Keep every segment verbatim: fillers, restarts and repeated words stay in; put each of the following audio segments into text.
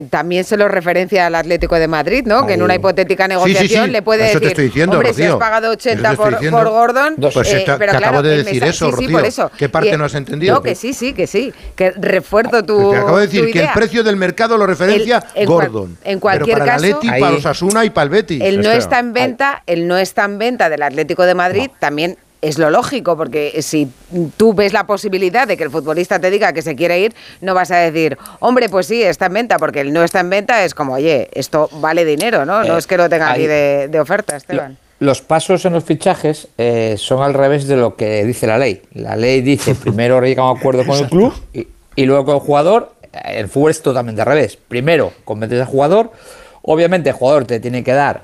también se lo referencia al Atlético de Madrid, ¿no? Oh. Que en una hipotética negociación sí, sí, sí. le puede eso decir, te diciendo, hombre, Rocío. si has pagado ochenta por, por Gordon... Pues eh, te, pero te claro, acabo de decir eso, sí, Rocío. Sí, por eso. ¿Qué parte y, no has entendido? No, que sí, sí, que sí. Que refuerzo tu Te acabo de decir que el precio del mercado lo referencia el, en Gordon. Cual, en cualquier pero para caso... el Atleti, para los Osasuna y para el Betis. Él no está en venta, él no está en venta del Atlético de Madrid, no. También... Es lo lógico, porque si tú ves la posibilidad de que el futbolista te diga que se quiere ir, no vas a decir, hombre, pues sí, está en venta, porque el no está en venta es como, oye, esto vale dinero, ¿no? Eh, no es que lo tenga aquí de, de oferta, Esteban. Los pasos en los fichajes eh, son al revés de lo que dice la ley. La ley dice, primero llega a un acuerdo con el club y, y luego con el jugador. El fútbol es totalmente al revés. Primero convences al jugador, obviamente el jugador te tiene que dar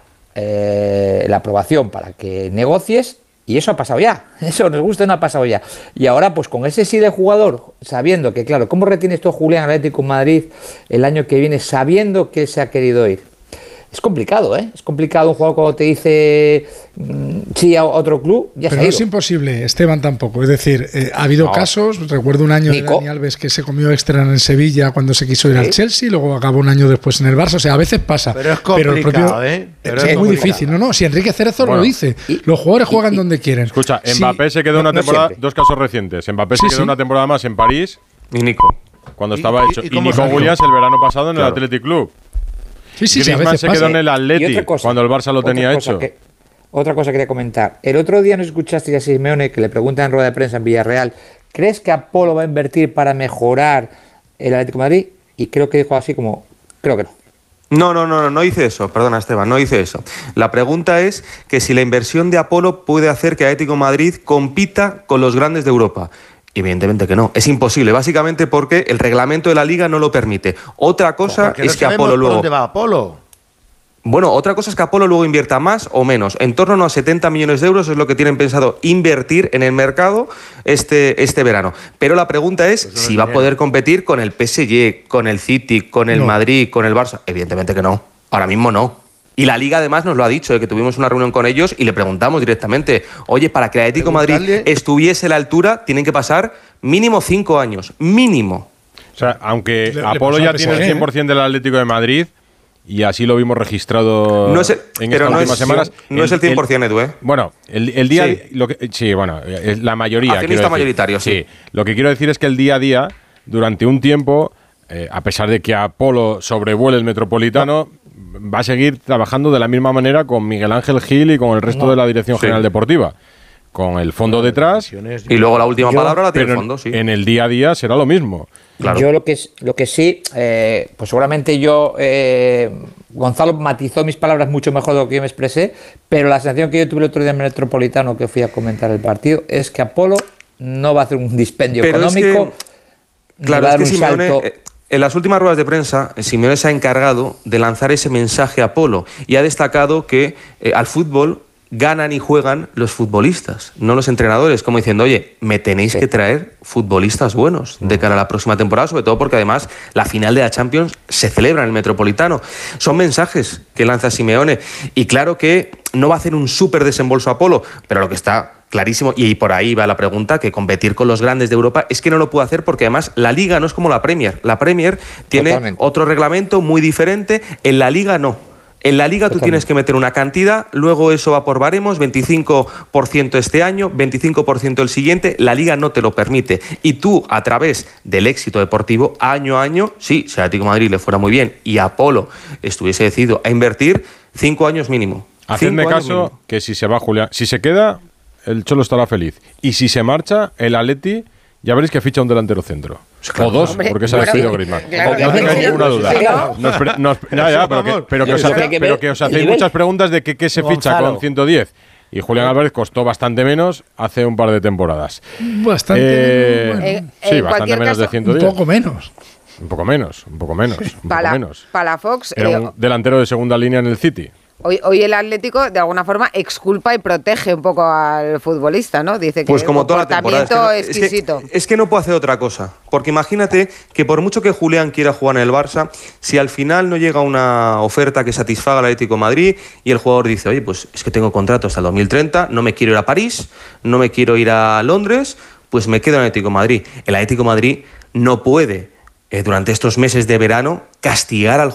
eh, la aprobación para que negocies. Y eso ha pasado ya, eso nos gusta, no ha pasado ya. Y ahora, pues con ese sí de jugador, sabiendo que, claro, ¿cómo retienes tú a Julián Atlético en Madrid el año que viene, sabiendo que se ha querido ir? Es complicado, ¿eh? Es complicado un jugador cuando te dice mmm, sí a otro club, ya Pero se ha no ido. Es imposible, Esteban tampoco. Es decir, eh, ha habido no. casos, recuerdo un año Nico. de Dani Alves que se comió extra en Sevilla cuando se quiso ir ¿Sí? al Chelsea, luego acabó un año después en el Barça. O sea, a veces pasa. Pero es complicado, pero el propio, ¿eh? Pero es, es muy difícil. No, no, si Enrique Cerezo bueno, lo dice. Y, los jugadores juegan y, y, donde quieren. Escucha, Mbappé sí, se quedó una no, temporada, no dos casos recientes. Mbappé sí, se quedó sí. una temporada más en París. Y Nico. Cuando estaba y, hecho. Y, y, y Nico Williams el verano pasado en claro. el Athletic Club. Sí, sí, Griezmann sí, a veces se pasa. quedó en el Atleti cuando el Barça lo tenía hecho. Que, otra cosa quería comentar. El otro día nos escuchaste a Simeone que le preguntan en rueda de prensa en Villarreal, ¿crees que Apolo va a invertir para mejorar el Atlético de Madrid? Y creo que dijo así como, creo que no. No, no, no, no, no hice eso, perdona Esteban, no hice eso. La pregunta es que si la inversión de Apolo puede hacer que Atlético de Madrid compita con los grandes de Europa. Evidentemente que no, es imposible, básicamente porque el reglamento de la Liga no lo permite. Otra cosa es no que Apolo luego... ¿Dónde va Apolo? Bueno, otra cosa es que Apolo luego invierta más o menos. En torno a setenta millones de euros es lo que tienen pensado invertir en el mercado este, este verano. Pero la pregunta es pues si va a poder competir con el P S G, con el City, con el no. Madrid, con el Barça. Evidentemente que no, ahora mismo no. Y la Liga además nos lo ha dicho, eh, que tuvimos una reunión con ellos y le preguntamos directamente, oye, para que el Atlético de Madrid estuviese a la altura, tienen que pasar mínimo cinco años, mínimo. O sea, aunque le, Apolo le ya tiene el cien por ciento del Atlético de Madrid, y así lo vimos registrado no es el, en pero estas no últimas es, semanas. No el, es el cien por ciento, el, Edu, ¿eh? Bueno, el, el día... Sí. Lo que, sí, bueno, la mayoría. Accionista mayoritario, sí. sí. Lo que quiero decir es que el día a día, durante un tiempo, eh, a pesar de que Apolo sobrevuele el Metropolitano... No. Va a seguir trabajando de la misma manera con Miguel Ángel Gil y con el resto no, de la Dirección sí. General Deportiva. Con el fondo detrás. Y luego la última yo, palabra la tiene pero el fondo, sí. En el día a día será lo mismo. Claro. Yo lo que, lo que sí, eh, pues seguramente yo, eh, Gonzalo matizó mis palabras mucho mejor de lo que yo me expresé, pero la sensación que yo tuve el otro día en el Metropolitano que fui a comentar el partido es que Apolo no va a hacer un dispendio pero económico. Es que, claro, va a dar es que un Simeone, salto. Eh, En las últimas ruedas de prensa, Simeone se ha encargado de lanzar ese mensaje a Apolo y ha destacado que eh, al fútbol ganan y juegan los futbolistas, no los entrenadores, como diciendo, oye, me tenéis sí. que traer futbolistas buenos de cara a la próxima temporada, sobre todo porque además la final de la Champions se celebra en el Metropolitano. Son mensajes que lanza Simeone y claro que no va a hacer un súper desembolso a Apolo, pero lo que está clarísimo, y por ahí va la pregunta, que competir con los grandes de Europa es que no lo puede hacer porque además la Liga no es como la Premier. La Premier tiene Totalmente. otro reglamento muy diferente, en la Liga no. En la Liga Totalmente. tú tienes que meter una cantidad, luego eso va por baremos, veinticinco por ciento este año, veinticinco por ciento el siguiente, la Liga no te lo permite. Y tú, a través del éxito deportivo, año a año, sí, si a Atlético de Madrid le fuera muy bien y a Apolo estuviese decidido a invertir, cinco años mínimo. Hacedme caso mínimo. que si se va Julián, si se queda, el Cholo estará feliz. Y si se marcha, el Atleti, ya veréis que ficha un delantero centro. Claro, o dos, hombre, porque se ha decidido Griezmann. Claro, no tengáis ninguna duda. Claro. Nos pre, nos, ya, ya, pero, que, pero, que os hace, pero que os hacéis muchas preguntas de que, qué se ficha Gonzalo. con ciento diez. Y Julián Álvarez costó bastante menos hace un par de temporadas. Bastante eh, bueno. en, Sí, en bastante menos caso, de ciento diez. Un poco menos. Un poco menos, un poco menos. Un para, poco menos. Para Fox. Era eh, un delantero de segunda línea en el City. Hoy, hoy el Atlético, de alguna forma, exculpa y protege un poco al futbolista, ¿no? Dice que pues como toda la temporada, es, que no, exquisito. Es que, es que no puede hacer otra cosa. Porque imagínate que por mucho que Julián quiera jugar en el Barça, si al final no llega una oferta que satisfaga al Atlético de Madrid y el jugador dice, oye, pues es que tengo contrato hasta el dos mil treinta, no me quiero ir a París, no me quiero ir a Londres, pues me quedo en el Atlético de Madrid. El Atlético de Madrid no puede, eh, durante estos meses de verano, castigar al